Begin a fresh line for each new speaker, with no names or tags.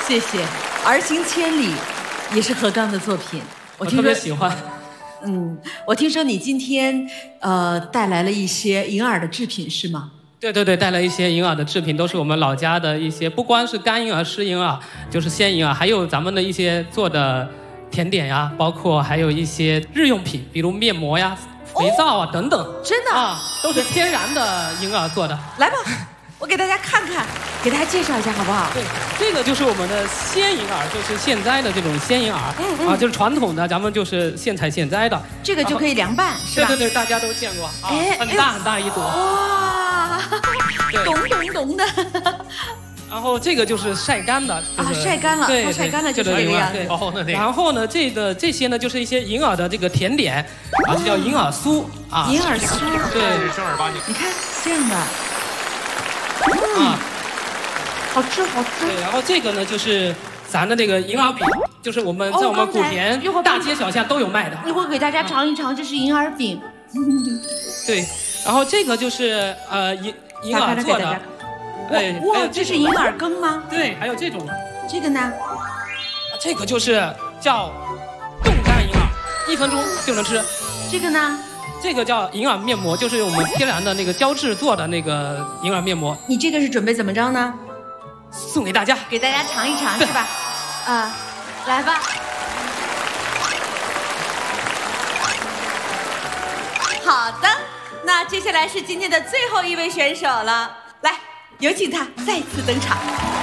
谢谢。儿行千里也是何刚的作品，
我特别喜欢。
我听说你今天带来了一些银耳的制品是吗？
对对对，带来一些银耳的制品，都是我们老家的一些，不光是干银耳、湿银耳，就是鲜银耳，还有咱们的一些做的甜点呀，包括还有一些日用品，比如面膜呀、肥皂啊等等。
真的
啊，都是天然的银耳做的。
来吧，我给大家看看，给大家介绍一下好不好？
对，这个就是我们的鲜银耳，就是现摘的这种鲜银耳，啊，就是传统的，咱们就是现采现摘的。
这个就可以凉拌，是吧？
对对对，大家都见过啊，很大很大一朵。
哇，咚咚咚的。
然后这个就是晒干的，
晒干了，
对，
晒干了就是这个样子。
然后呢，这些呢就是一些银耳的这个甜点，啊，就叫银耳酥啊。
银耳酥，
对，
正儿八经。
你看这样的，好吃好吃。
对，然后这个呢就是咱的这个银耳饼，就是我们在我们古田大街小巷都有卖的。
一会儿给大家尝一尝，这是银耳饼。
对，然后这个就是银耳做的。
哇，这是银耳羹吗？
对，还有这种。
这个呢？
这个就是叫冻干银耳，1分钟就能吃。
这个呢？
这个叫银耳面膜，就是我们天然的那个胶质做的那个银耳面膜。
你这个是准备怎么着呢？
送给大家，
给大家尝一尝是吧？来吧。好的，那接下来是今天的最后一位选手了。来，有请他再次登场。